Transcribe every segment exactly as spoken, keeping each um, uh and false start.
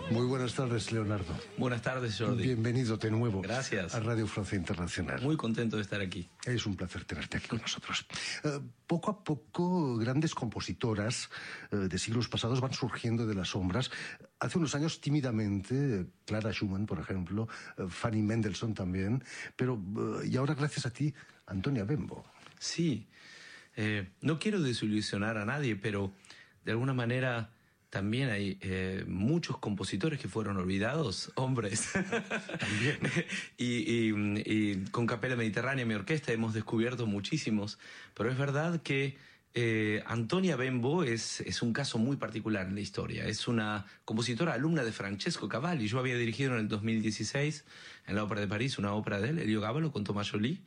Muy buenas tardes, Leonardo. Buenas tardes, Jordi. Bienvenido de nuevo. Gracias. A Radio Francia Internacional. Muy contento de estar aquí. Es un placer tenerte aquí con nosotros. Uh, poco a poco, grandes compositoras uh, de siglos pasados van surgiendo de las sombras. Hace unos años, tímidamente, Clara Schumann, por ejemplo, uh, Fanny Mendelssohn también, pero, uh, y ahora, gracias a ti, Antonia Bembo. Sí. Eh, no quiero desilusionar a nadie, pero de alguna manera también hay eh, muchos compositores que fueron olvidados, hombres. También. y, y, y con Capella Mediterránea, mi orquesta, hemos descubierto muchísimos. Pero es verdad que eh, Antonia Bembo es, es un caso muy particular en la historia. Es una compositora alumna de Francesco Cavalli. Yo había dirigido en el dos mil dieciséis en la Ópera de París una ópera de él, Heliogábalo, con Thomas Joly.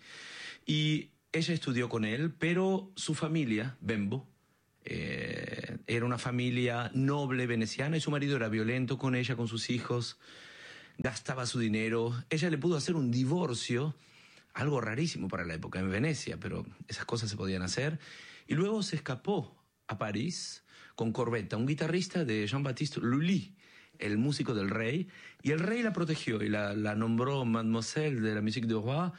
Y ella estudió con él, pero su familia, Bembo, Eh, era una familia noble veneciana y su marido era violento con ella, con sus hijos, gastaba su dinero. Ella le pudo hacer un divorcio, algo rarísimo para la época en Venecia, pero esas cosas se podían hacer. Y luego se escapó a París con Corbetta, un guitarrista de Jean-Baptiste Lully, el músico del rey, y el rey la protegió y la, la nombró Mademoiselle de la Musique du Roi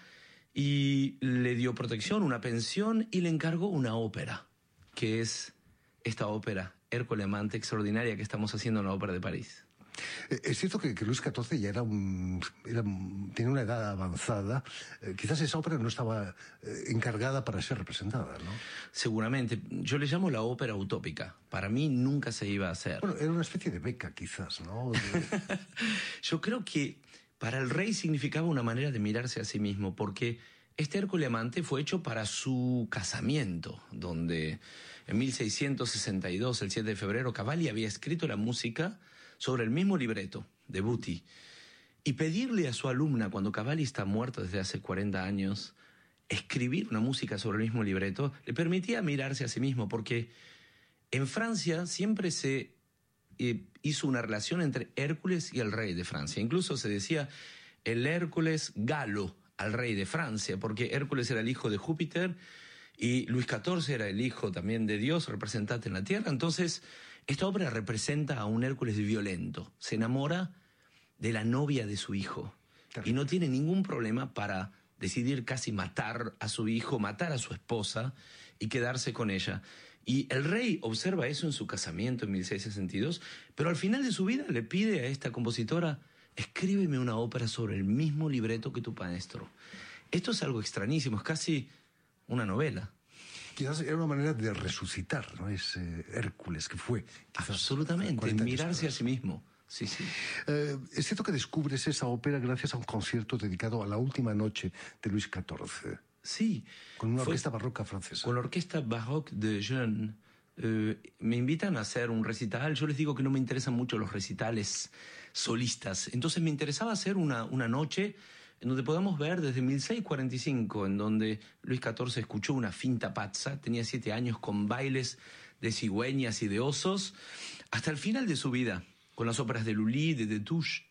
y le dio protección, una pensión, y le encargó una ópera, que es esta ópera, Hércules Amante Extraordinaria, que estamos haciendo en la Ópera de París. Es cierto que, que Luis catorce ya era un, era, tenía una edad avanzada. Eh, quizás esa ópera no estaba eh, encargada para ser representada, ¿no? Seguramente. Yo le llamo la ópera utópica. Para mí nunca se iba a hacer. Bueno, era una especie de beca, quizás, ¿no? De... Yo creo que para el rey significaba una manera de mirarse a sí mismo, porque este Hércules Amante fue hecho para su casamiento, donde en mil seiscientos sesenta y dos, el siete de febrero, Cavalli había escrito la música sobre el mismo libreto de Buti. Y pedirle a su alumna, cuando Cavalli está muerto desde hace cuarenta años, escribir una música sobre el mismo libreto, le permitía mirarse a sí mismo, porque en Francia siempre se eh, hizo una relación entre Hércules y el rey de Francia. Incluso se decía el Hércules galo al rey de Francia, porque Hércules era el hijo de Júpiter y Luis catorce era el hijo también de Dios, representante en la tierra. Entonces, esta obra representa a un Hércules violento. Se enamora de la novia de su hijo y no tiene ningún problema para decidir casi matar a su hijo, matar a su esposa y quedarse con ella. Y el rey observa eso en su casamiento en mil seiscientos sesenta y dos, pero al final de su vida le pide a esta compositora: escríbeme una ópera sobre el mismo libreto que tu maestro. Esto es algo extrañísimo, es casi una novela. Quizás era una manera de resucitar, ¿no? Ese Hércules que fue. Absolutamente, mirarse a sí mismo. Sí, sí. Eh, es cierto que descubres esa ópera gracias a un concierto dedicado a la última noche de Luis catorce. Sí. Con una orquesta barroca francesa. Con la orquesta baroque de Jeune. Uh, me invitan a hacer un recital. Yo les digo que no me interesan mucho los recitales solistas. Entonces me interesaba hacer una, una noche en donde podamos ver desde mil seiscientos cuarenta y cinco, en donde Luis catorce escuchó una finta pazza, tenía siete años, con bailes de cigüeñas y de osos, hasta el final de su vida, con las óperas de Lully, de Destouches.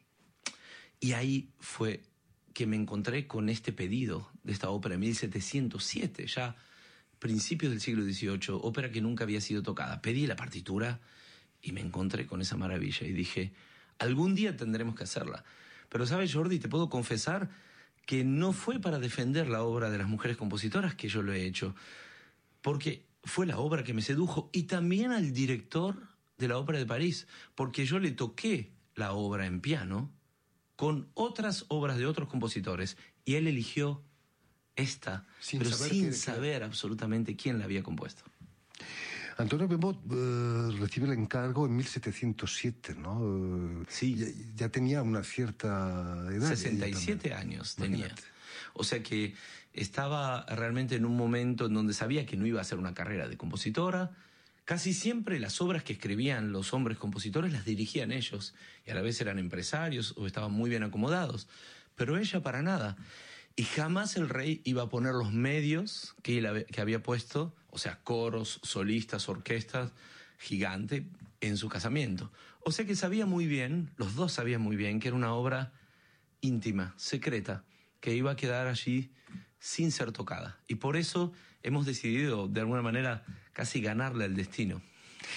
Y ahí fue que me encontré con este pedido de esta ópera en mil setecientos siete, ya principios del siglo dieciocho, ópera que nunca había sido tocada. Pedí la partitura y me encontré con esa maravilla y dije, algún día tendremos que hacerla. Pero ¿sabes, Jordi? Te puedo confesar que no fue para defender la obra de las mujeres compositoras que yo lo he hecho, porque fue la obra que me sedujo, y también al director de la Ópera de París, porque yo le toqué la obra en piano con otras obras de otros compositores y él eligió esta, sin pero saber sin que, saber que... absolutamente quién la había compuesto. Antonio Bembo uh, recibe el encargo en mil setecientos siete, ¿no? Uh, sí. Ya, ya tenía una cierta edad. sesenta y siete años tenía. Imagínate. O sea que estaba realmente en un momento en donde sabía que no iba a hacer una carrera de compositora. Casi siempre las obras que escribían los hombres compositores las dirigían ellos, y a la vez eran empresarios o estaban muy bien acomodados. Pero ella para nada. Y jamás el rey iba a poner los medios que, él, que había puesto, o sea, coros, solistas, orquestas, gigante, en su casamiento. O sea que sabía muy bien, los dos sabían muy bien, que era una obra íntima, secreta, que iba a quedar allí sin ser tocada. Y por eso hemos decidido, de alguna manera, casi ganarle al destino.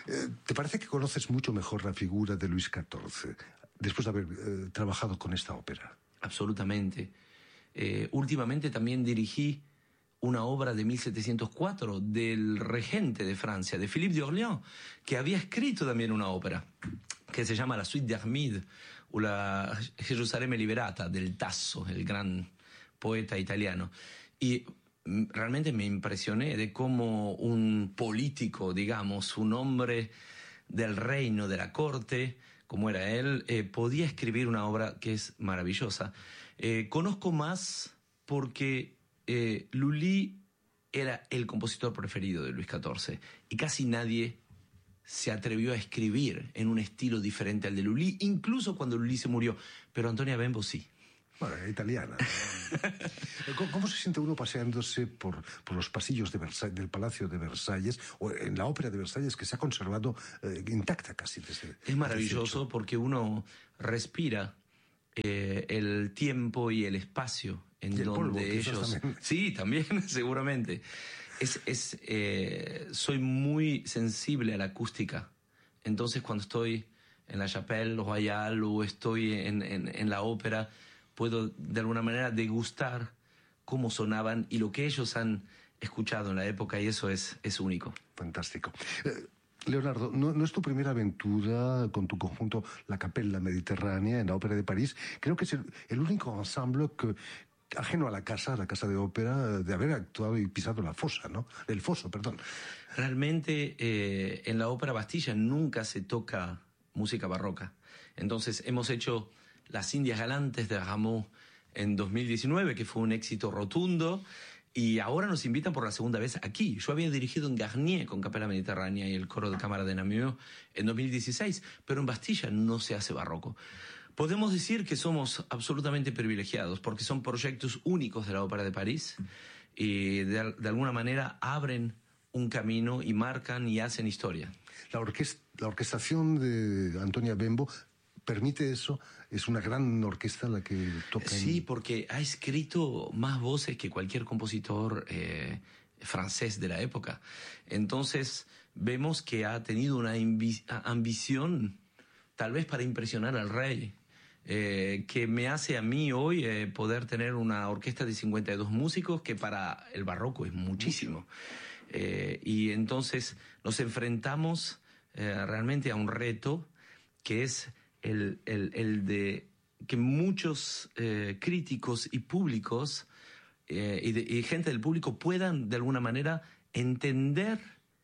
Eh, ¿Te parece que conoces mucho mejor la figura de Luis catorce después de haber eh, trabajado con esta ópera? Absolutamente. Eh, últimamente también dirigí una obra de mil setecientos cuatro del regente de Francia, de Philippe d'Orléans, que había escrito también una ópera que se llama La Suite d'Armide o la Gerusalemme Liberata, del Tasso, el gran poeta italiano. Y realmente me impresioné de cómo un político, digamos, un hombre del reino, de la corte, como era él, eh, podía escribir una obra que es maravillosa. Eh, conozco más porque eh, Lully era el compositor preferido de Luis catorce y casi nadie se atrevió a escribir en un estilo diferente al de Lully, incluso cuando Lully se murió. Pero Antonia Bembo sí. Bueno, era italiana. ¿Cómo, ¿Cómo se siente uno paseándose por, por los pasillos de Versalles, del Palacio de Versalles, o en la Ópera de Versalles, que se ha conservado eh, intacta casi desde... Es maravilloso desde porque uno respira eh, el tiempo y el espacio en y el donde polvo, ellos... también. Sí, también, seguramente. Es, es, eh, soy muy sensible a la acústica. Entonces, cuando estoy en la Chapelle Royale o estoy en, en, en la ópera, puedo de alguna manera degustar cómo sonaban y lo que ellos han escuchado en la época, y eso es, es único. Fantástico. Eh, Leonardo, ¿no, ¿no es tu primera aventura con tu conjunto La Capella Mediterránea en la Ópera de París? Creo que es el, el único ensemble que, ajeno a la casa, a la casa de ópera, de haber actuado y pisado la fosa, ¿no? El foso, perdón. Realmente eh, en la Ópera Bastilla nunca se toca música barroca. Entonces hemos hecho Las Indias Galantes de Rameau en dos mil diecinueve, que fue un éxito rotundo, y ahora nos invitan por la segunda vez aquí. Yo había dirigido en Garnier con Capella Mediterránea y el coro de cámara de Namur en dos mil dieciséis, pero en Bastilla no se hace barroco. Podemos decir que somos absolutamente privilegiados porque son proyectos únicos de la Ópera de París y de, de alguna manera abren un camino y marcan y hacen historia. La, orquest, la orquestación de Antonia Bembo permite eso. Es una gran orquesta la que toca. Sí, en... porque ha escrito más voces que cualquier compositor eh, francés de la época. Entonces vemos que ha tenido una ambición tal vez para impresionar al rey, eh, que me hace a mí hoy eh, poder tener una orquesta de cincuenta y dos músicos, que para el barroco es muchísimo. Eh, y entonces nos enfrentamos eh, realmente a un reto que es el, el, el de que muchos eh, críticos y públicos eh, y, de, y gente del público puedan de alguna manera entender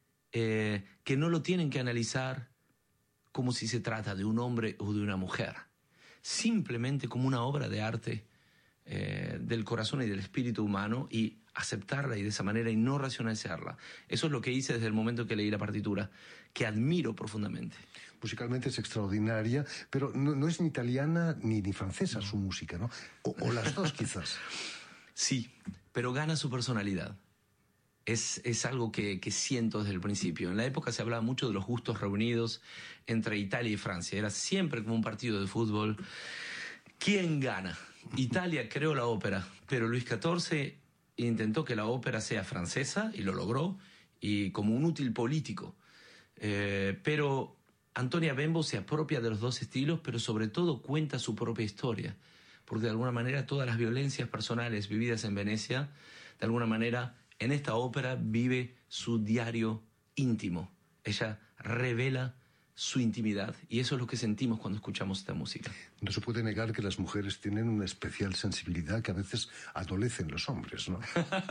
eh, que no lo tienen que analizar como si se trata de un hombre o de una mujer, simplemente como una obra de arte eh, del corazón y del espíritu humano, y aceptarla y de esa manera y no racionalizarla. Eso es lo que hice desde el momento que leí la partitura, que admiro profundamente. Musicalmente es extraordinaria, pero no, no es ni italiana ni, ni francesa su música, ¿no? O, o las dos quizás. Sí, pero gana su personalidad. Es, es algo que, que siento desde el principio. En la época se hablaba mucho de los gustos reunidos entre Italia y Francia. Era siempre como un partido de fútbol. ¿Quién gana? Italia creó la ópera, pero Luis catorce intentó que la ópera sea francesa y lo logró, y como un útil político. Eh, pero Antonia Bembo se apropia de los dos estilos, pero sobre todo cuenta su propia historia, porque de alguna manera todas las violencias personales vividas en Venecia, de alguna manera en esta ópera vive su diario íntimo. Ella revela su intimidad, y eso es lo que sentimos cuando escuchamos esta música. No se puede negar que las mujeres tienen una especial sensibilidad que a veces adolecen los hombres, ¿no?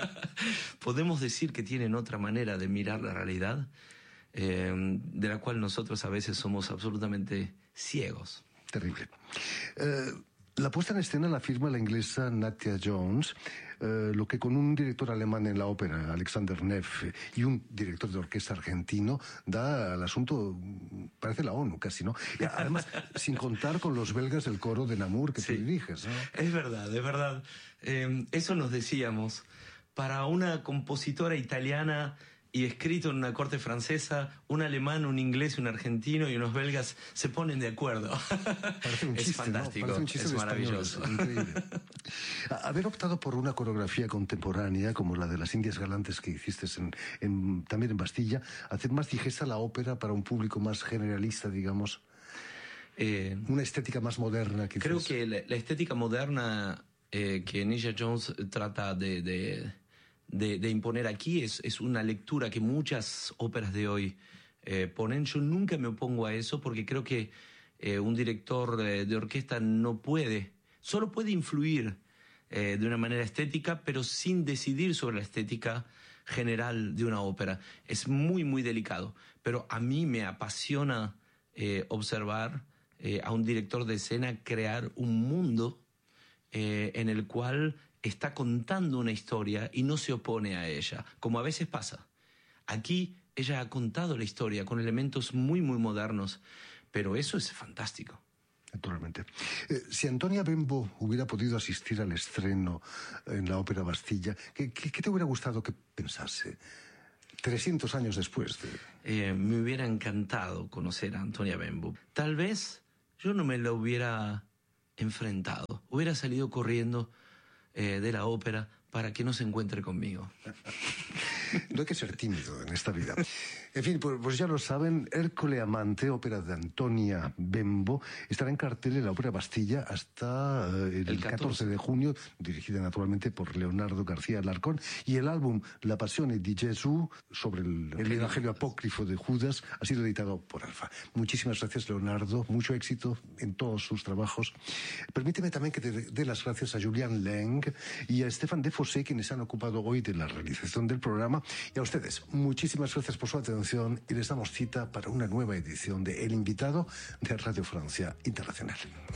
Podemos decir que tienen otra manera de mirar la realidad, eh, de la cual nosotros a veces somos absolutamente ciegos. Terrible. Eh, la puesta en escena la firma la inglesa Natia Jones, eh, lo que con un director alemán en la ópera, Alexander Neff, y un director de orquesta argentino, da al asunto, parece la ONU casi, ¿no? Y además, sin contar con los belgas del coro de Namur que sí, tú diriges, ¿no? Es verdad, es verdad. Eh, eso nos decíamos. Para una compositora italiana y escrito en una corte francesa, un alemán, un inglés, un argentino y unos belgas se ponen de acuerdo. Parece un es chiste, fantástico, ¿no? Parece un chiste es maravilloso. Increíble. Haber optado por una coreografía contemporánea como la de las Indias Galantes que hiciste en, en, también en Bastilla, hacer más digesta la ópera para un público más generalista, digamos. Eh, una estética más moderna, quizás. Creo que la, la estética moderna eh, que Nisha Jones trata de, de, de, de imponer aquí es, es una lectura que muchas óperas de hoy eh, ponen. Yo nunca me opongo a eso porque creo que eh, un director eh, de orquesta no puede, solo puede influir eh, de una manera estética, pero sin decidir sobre la estética general de una ópera. Es muy, muy delicado, pero a mí me apasiona eh, observar Eh, a un director de escena crear un mundo eh, en el cual está contando una historia y no se opone a ella, como a veces pasa. Aquí ella ha contado la historia con elementos muy, muy modernos, pero eso es fantástico. Naturalmente. Eh, si Antonia Bembo hubiera podido asistir al estreno en la Ópera Bastilla, ¿qué, qué, qué te hubiera gustado que pensase? trescientos años después de... Eh, me hubiera encantado conocer a Antonia Bembo. Tal vez yo no me la hubiera enfrentado. Hubiera salido corriendo eh, de la ópera para que no se encuentre conmigo. No hay que ser tímido en esta vida. En fin, pues, pues ya lo saben, Hércole Amante, ópera de Antonia Bembo, estará en cartel en la Ópera Bastilla hasta eh, el, el catorce de junio, dirigida naturalmente por Leonardo García Alarcón, y el álbum La Passione di Gesù, sobre el, el Evangelio apócrifo de Judas, ha sido editado por Alfa. Muchísimas gracias, Leonardo, mucho éxito en todos sus trabajos. Permíteme también que te dé las gracias a Julian Leng y a Stefan Defosé, quienes han ocupado hoy de la realización del programa, y a ustedes, muchísimas gracias por su atención y les damos cita para una nueva edición de El Invitado de Radio Francia Internacional.